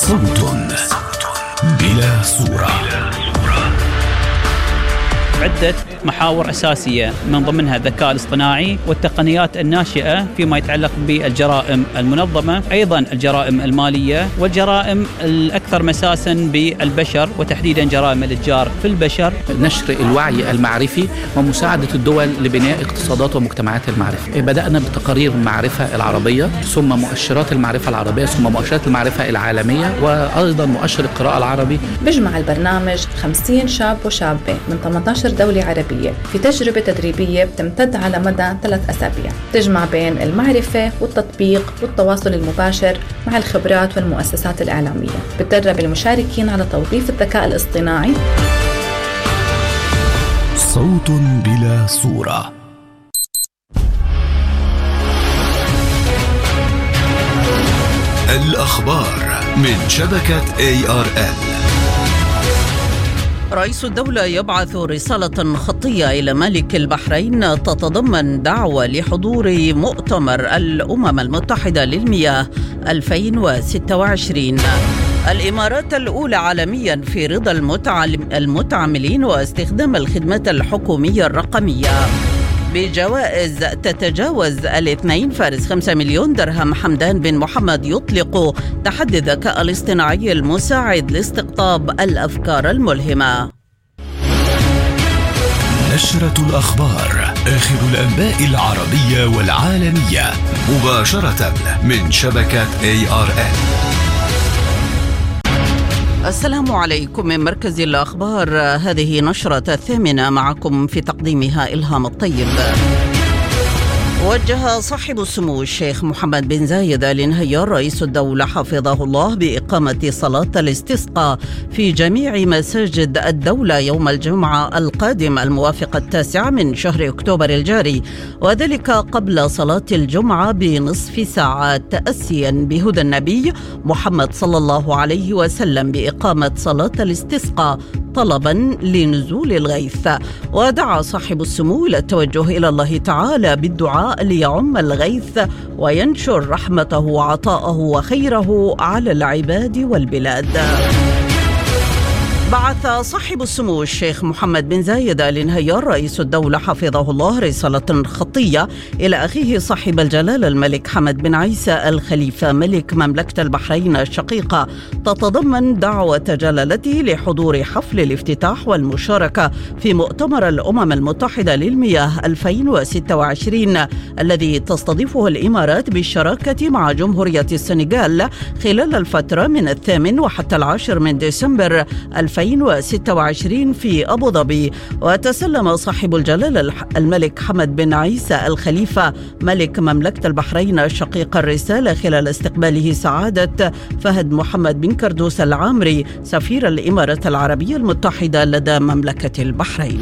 صوت بلا صورة. عدة محاور أساسية من ضمنها الذكاء الاصطناعي والتقنيات الناشئة فيما يتعلق بالجرائم المنظمة، أيضا الجرائم المالية والجرائم الأكثر مساسا بالبشر وتحديدا جرائم الإتجار في البشر. نشر الوعي المعرفي ومساعدة الدول لبناء اقتصادات ومجتمعات المعرفة. بدأنا بتقارير المعرفة العربية، ثم مؤشرات المعرفة العربية، ثم مؤشرات المعرفة العالمية، وأيضا مؤشر القراءة العربي. بيجمع البرنامج 50 شاب وشابة من 18 دولة عربية في تجربة تدريبية بتمتد على مدى 3 أسابيع، تجمع بين المعرفة والتطبيق والتواصل المباشر مع الخبرات والمؤسسات الإعلامية. بتدرب المشاركين على توظيف الذكاء الاصطناعي. صوت بلا صورة. الأخبار من شبكة ARN. رئيس الدولة يبعث رسالة خطية إلى ملك البحرين تتضمن دعوة لحضور مؤتمر الأمم المتحدة للمياه 2026. الإمارات الأولى عالميا في رضا المتعاملين واستخدام الخدمات الحكومية الرقمية بجوائز تتجاوز 2.5 مليون درهم. حمدان بن محمد يطلق تحدي الذكاء الاصطناعي المساعد لاستقطاب الأفكار الملهمة. نشرة الأخبار، آخر الأنباء العربية والعالمية، مباشرة من شبكة ARN. السلام عليكم من مركز الأخبار. هذه نشرة 8 معكم في تقديمها إلهام الطيب. وجه صاحب السمو الشيخ محمد بن زايد آل نهيان رئيس الدولة حفظه الله بإقامة صلاة الاستسقاء في جميع مساجد الدولة يوم الجمعة القادم الموافق 9 من شهر أكتوبر الجاري، وذلك قبل صلاة الجمعة بنصف ساعة، تأسيا بهدى النبي محمد صلى الله عليه وسلم بإقامة صلاة الاستسقاء طلبا لنزول الغيث. ودعا صاحب السمو إلى التوجه إلى الله تعالى بالدعاء ليعم الغيث وينشر رحمته وعطاءه وخيره على العباد والبلاد. بعث صاحب السمو الشيخ محمد بن زايد آل نهيان رئيس الدولة حفظه الله رسالة خطية إلى أخيه صاحب الجلالة الملك حمد بن عيسى الخليفة ملك مملكة البحرين الشقيقة، تتضمن دعوة جلالته لحضور حفل الافتتاح والمشاركة في مؤتمر الأمم المتحدة للمياه 2026 الذي تستضيفه الإمارات بالشراكة مع جمهورية السنغال خلال الفترة من 8 وحتى 10 من ديسمبر 2026 في أبو ظبي. وتسلم صاحب الجلالة الملك حمد بن عيسى الخليفة ملك مملكة البحرين الشقيقة الرسالة خلال استقباله سعادة فهد محمد بن كردوس العامري سفير الإمارات العربية المتحدة لدى مملكة البحرين.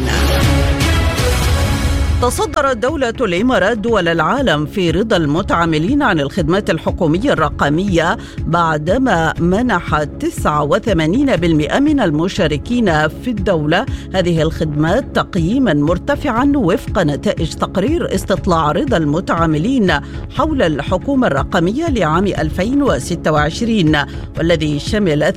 تصدرت دولة الإمارات دول العالم في رضا المتعاملين عن الخدمات الحكومية الرقمية بعدما منحت 89% من المشاركين في الدولة هذه الخدمات تقييما مرتفعا وفق نتائج تقرير استطلاع رضا المتعاملين حول الحكومة الرقمية لعام 2026 والذي شمل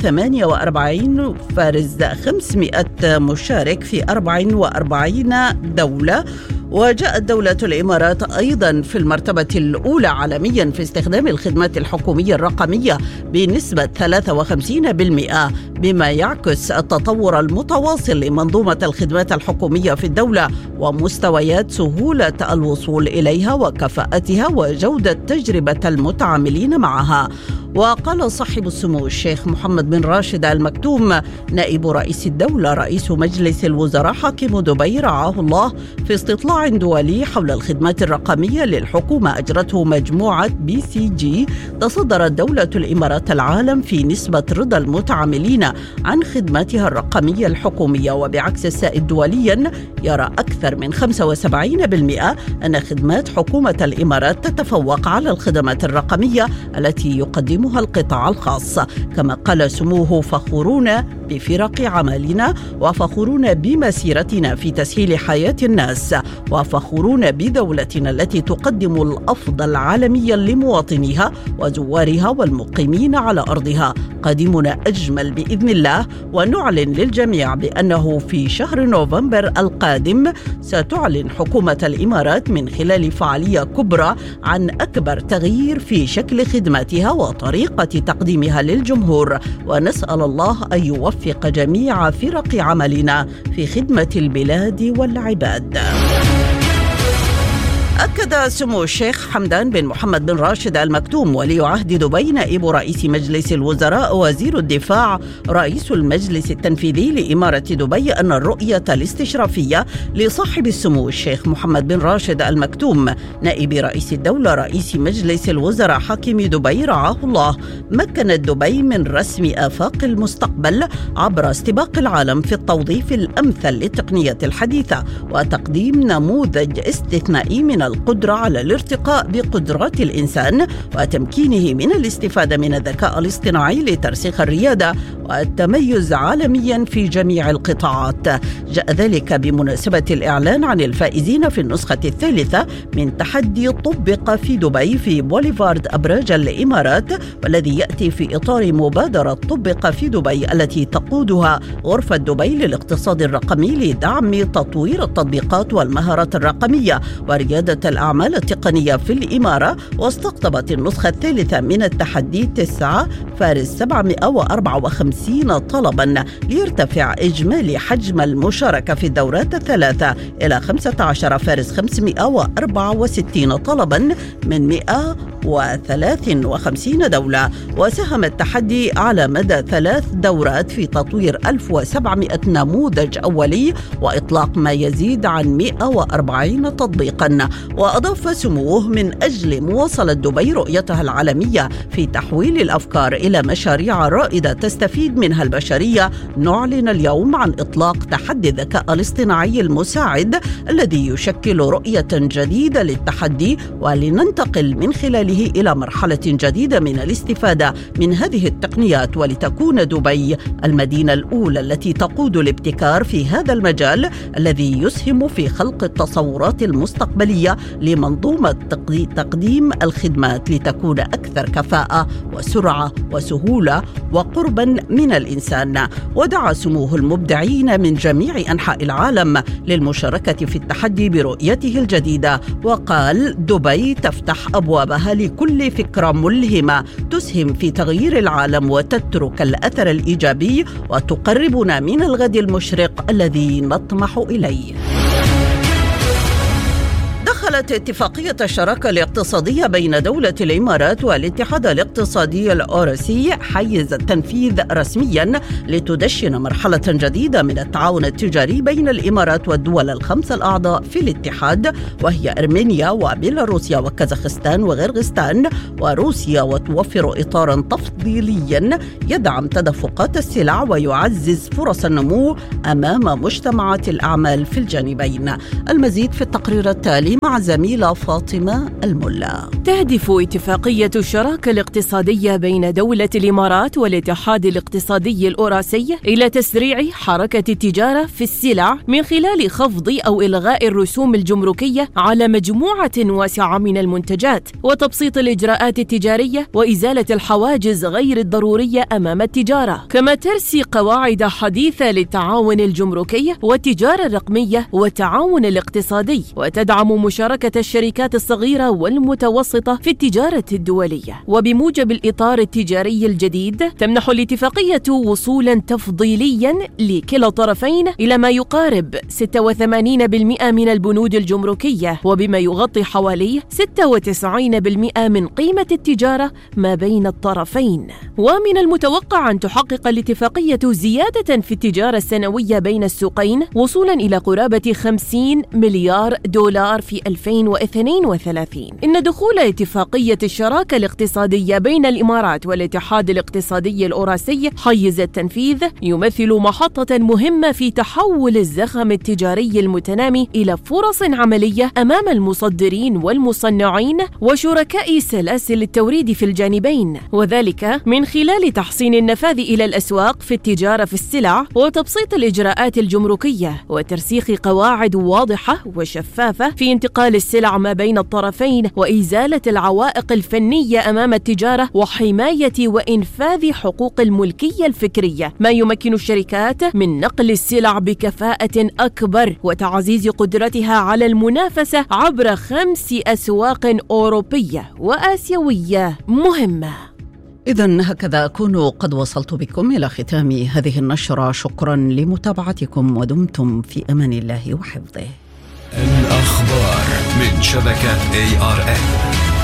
48,500 مشارك في 44 دولة. وجاءت دولة الإمارات أيضا في المرتبة الأولى عالميا في استخدام الخدمات الحكومية الرقمية بنسبة 53%، بما يعكس التطور المتواصل لمنظومة الخدمات الحكومية في الدولة ومستويات سهولة الوصول إليها وكفاءتها وجودة تجربة المتعاملين معها. وقال صاحب السمو الشيخ محمد بن راشد آل مكتوم نائب رئيس الدولة رئيس مجلس الوزراء حاكم دبي رعاه الله في استطلاع دولي حول الخدمات الرقمية للحكومة أجرته مجموعة BCG، تصدرت دولة الإمارات العالم في نسبة رضا المتعاملين عن خدماتها الرقمية الحكومية. وبعكس السائد دوليا يرى أكثر من 75% أن خدمات حكومة الإمارات تتفوق على الخدمات الرقمية التي يقدمها القطاع الخاص. كما قال سموه فخورون بفرق عملنا وفخورون بمسيرتنا في تسهيل حياة الناس، وفخورون بدولتنا التي تقدم الأفضل عالميا لمواطنيها وزوارها والمقيمين على أرضها. قادمنا أجمل بإذن الله، ونعلن للجميع بأنه في شهر نوفمبر القادم ستعلن حكومة الإمارات من خلال فعالية كبرى عن أكبر تغيير في شكل خدماتها وطريقة تقديمها للجمهور، ونسأل الله أن يوفق جميع فرق عملنا في خدمة البلاد والعباد. أكد سمو الشيخ حمدان بن محمد بن راشد آل مكتوم ولي عهد دبي نائب رئيس مجلس الوزراء وزير الدفاع رئيس المجلس التنفيذي لإمارة دبي أن الرؤية الاستشرافية لصاحب السمو الشيخ محمد بن راشد آل مكتوم نائب رئيس الدولة رئيس مجلس الوزراء حاكم دبي رعاه الله مكنت دبي من رسم آفاق المستقبل عبر استباق العالم في التوظيف الأمثل للتقنية الحديثة وتقديم نموذج استثنائي من القدرة على الارتقاء بقدرات الإنسان وتمكينه من الاستفادة من الذكاء الاصطناعي لترسيخ الريادة والتميز عالميا في جميع القطاعات. جاء ذلك بمناسبة الإعلان عن الفائزين في النسخة الثالثة من تحدي طبق في دبي في بوليفارد أبراج الإمارات، والذي يأتي في إطار مبادرة طبق في دبي التي تقودها غرفة دبي للاقتصاد الرقمي لدعم تطوير التطبيقات والمهارات الرقمية وريادة الأعمال التقنية في الإمارة. واستقطبت النسخة الثالثة من التحدي 9 فارس 754 طلبا ليرتفع إجمالي حجم المشاركة في الدورات الثلاثة إلى 15 فارس 564 طلبا من 153 دولة. وساهم التحدي على مدى 3 دورات في تطوير 1700 نموذج أولي وإطلاق ما يزيد عن 140 تطبيقا. وأضاف سموه من أجل مواصلة دبي رؤيتها العالمية في تحويل الأفكار إلى مشاريع رائدة تستفيد منها البشرية، نعلن اليوم عن إطلاق تحدي الذكاء الاصطناعي المساعد الذي يشكل رؤية جديدة للتحدي، ولننتقل من خلاله إلى مرحلة جديدة من الاستفادة من هذه التقنيات، ولتكون دبي المدينة الأولى التي تقود الابتكار في هذا المجال الذي يسهم في خلق التصورات المستقبلية لمنظومة تقديم الخدمات لتكون أكثر كفاءة وسرعة وسهولة وقربا من الإنسان. ودعا سموه المبدعين من جميع أنحاء العالم للمشاركة في التحدي برؤيته الجديدة، وقال: دبي تفتح أبوابها لكل فكرة ملهمة تسهم في تغيير العالم وتترك الأثر الإيجابي وتقربنا من الغد المشرق الذي نطمح إليه. دخلت اتفاقية الشراكة الاقتصادية بين دولة الإمارات والاتحاد الاقتصادي الأوراسي حيز التنفيذ رسميا لتدشن مرحلة جديدة من التعاون التجاري بين الإمارات والدول الخمسة الأعضاء في الاتحاد، وهي أرمينيا وبيلاروسيا وكازاخستان وغرغستان وروسيا، وتوفر إطارا تفضيليا يدعم تدفقات السلع ويعزز فرص النمو أمام مجتمعات الأعمال في الجانبين. المزيد في التقرير التالي مع زميلة فاطمة الملا. تهدف اتفاقية الشراكة الاقتصادية بين دولة الإمارات والاتحاد الاقتصادي الأوراسي إلى تسريع حركة التجارة في السلع من خلال خفض أو إلغاء الرسوم الجمركية على مجموعة واسعة من المنتجات، وتبسيط الإجراءات التجارية وإزالة الحواجز غير الضرورية أمام التجارة، كما ترسي قواعد حديثة للتعاون الجمركي والتجارة الرقمية والتعاون الاقتصادي، وتدعم مشاركة الشركات الصغيرة والمتوسطة في التجارة الدولية. وبموجب الإطار التجاري الجديد تمنح الاتفاقية وصولا تفضيليا لكلا الطرفين إلى ما يقارب 86% من البنود الجمركية، وبما يغطي حوالي 96% من قيمة التجارة ما بين الطرفين. ومن المتوقع أن تحقق الاتفاقية زيادة في التجارة السنوية بين السوقين وصولا إلى قرابة $50 مليار في 2032، إن دخول اتفاقية الشراكة الاقتصادية بين الإمارات والاتحاد الاقتصادي الأوراسي حيز التنفيذ يمثل محطة مهمة في تحول الزخم التجاري المتنامي إلى فرص عملية أمام المصدرين والمصنعين وشركاء سلاسل التوريد في الجانبين، وذلك من خلال تحسين النفاذ إلى الأسواق في التجارة في السلع وتبسيط الإجراءات الجمركية وترسيخ قواعد واضحة وشفافة في انتقال السلع ما بين الطرفين وإزالة العوائق الفنية أمام التجارة وحماية وإنفاذ حقوق الملكية الفكرية، ما يمكن الشركات من نقل السلع بكفاءة أكبر وتعزيز قدرتها على المنافسة عبر 5 أسواق أوروبية وآسيوية مهمة. إذن هكذا أكون قد وصلت بكم إلى ختام هذه النشرة. شكرا لمتابعتكم ودمتم في أمان الله وحفظه. الأخبار من شبكة ARN.